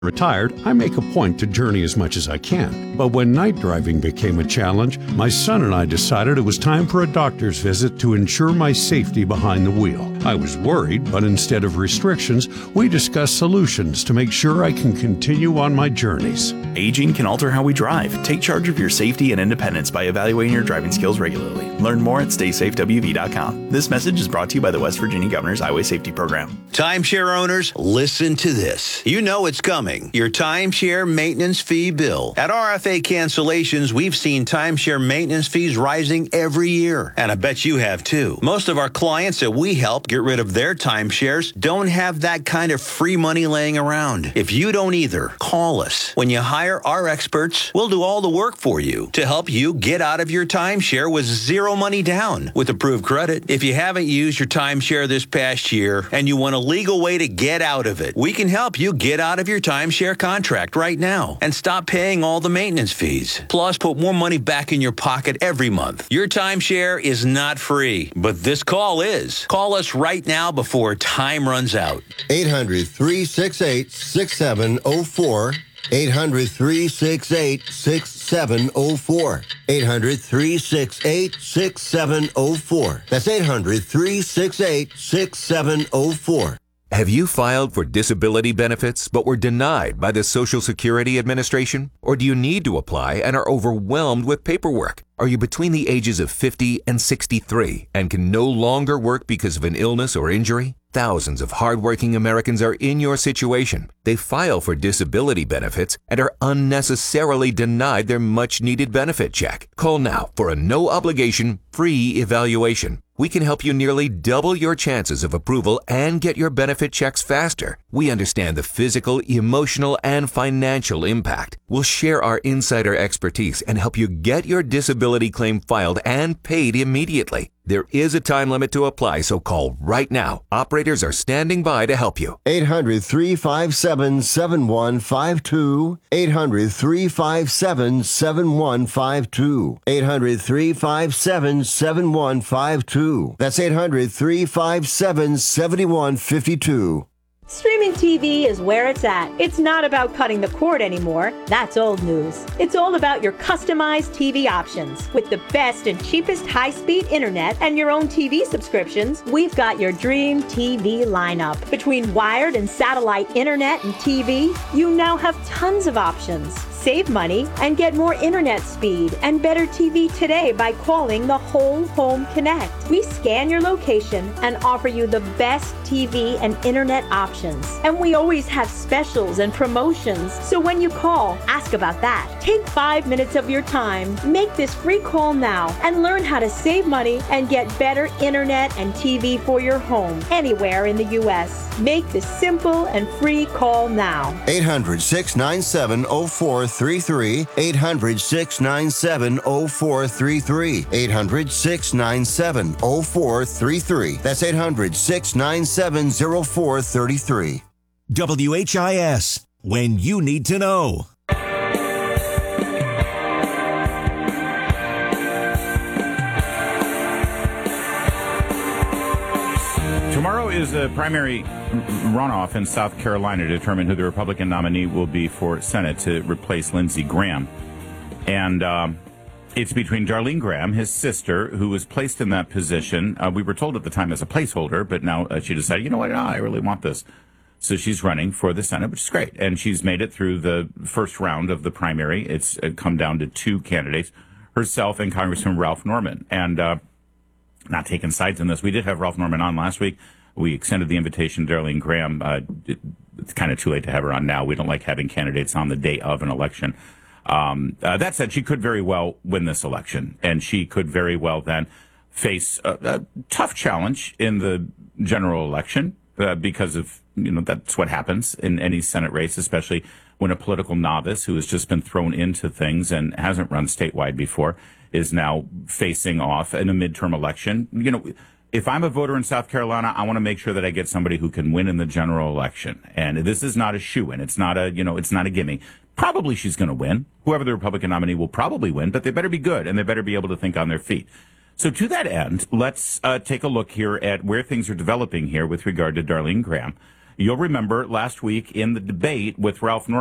Retired, I make a point to journey as much as I can. But when night driving became a challenge, my son and I decided it was time for a doctor's visit to ensure my safety behind the wheel. I was worried, but instead of restrictions, we discussed solutions to make sure I can continue on my journeys. Aging can alter how we drive. Take charge of your safety and independence by evaluating your driving skills regularly. Learn more at StaySafeWV.com. This message is brought to you by the West Virginia Governor's Highway Safety Program. Timeshare owners, listen to this. You know it's coming. Your timeshare maintenance fee bill. At RFA Cancellations, we've seen timeshare maintenance fees rising every year. And I bet you have too. Most of our clients that we help get rid of their timeshares don't have that kind of free money laying around. If you don't either, call us. When you hire our experts, we'll do all the work for you to help you get out of your timeshare with zero money down with approved credit. If you haven't used your timeshare this past year and you want a legal way to get out of it, we can help you get out of your timeshare contract right now and stop paying all the maintenance fees. Plus, put more money back in your pocket every month. Your timeshare is not free, but this call is. Call us right now before time runs out. 800-368-6704. 800-368-6704. 800-368-6704. That's 800-368-6704. Have you filed for disability benefits but were denied by the Social Security Administration? Or do you need to apply and are overwhelmed with paperwork? Are you between the ages of 50 and 63 and can no longer work because of an illness or injury? Thousands of hardworking Americans are in your situation. They file for disability benefits and are unnecessarily denied their much-needed benefit check. Call now for a no-obligation, free evaluation. We can help you nearly double your chances of approval and get your benefit checks faster. We understand the physical, emotional, and financial impact. We'll share our insider expertise and help you get your disability claim filed and paid immediately. There is a time limit to apply, so call right now. Operators are standing by to help you. 800-357-7152. 800-357-7152. 800-357-7152. That's 800-357-7152. Streaming TV is where it's at. It's not about cutting the cord anymore. That's old news. It's all about your customized TV options. With the best and cheapest high-speed internet and your own TV subscriptions, we've got your dream TV lineup. Between wired and satellite internet and TV, you now have tons of options. Save money and get more internet speed and better TV today by calling the Whole Home Connect. We scan your location and offer you the best TV and internet options. And we always have specials and promotions. So when you call, ask about that. Take 5 minutes of your time, make this free call now, and learn how to save money and get better internet and TV for your home anywhere in the U.S. Make the simple and free call now. 800-697-0433. 800-697-0433. 800-697-0433. That's 800-697-0433. WHIS, when you need to know. Tomorrow is a primary runoff in South Carolina to determine who the Republican nominee will be for Senate to replace Lindsey Graham. And it's between Darlene Graham, his sister, who was placed in that position. We were told at the time as a placeholder, but now she decided, you know what, no, I really want this. So she's running for the Senate, which is great. And she's made it through the first round of the primary. It's come down to two candidates, herself and Congressman Ralph Norman. And not taking sides in this. We did have Ralph Norman on last week. We extended the invitation to Darlene Graham. It's kind of too late to have her on now. We don't like having candidates on the day of an election. That said, she could very well win this election, and she could very well then face a tough challenge in the general election because of, that's what happens in any Senate race, especially when a political novice who has just been thrown into things and hasn't run statewide before is now facing off in a midterm election. If I'm a voter in South Carolina, I want to make sure that I get somebody who can win in the general election. And this is not a shoo-in. It's not a, it's not a gimme. Probably she's going to win. Whoever the Republican nominee will probably win, but they better be good and they better be able to think on their feet. So to that end, let's take a look here at where things are developing here with regard to Darlene Graham. You'll remember last week in the debate with Ralph Northam,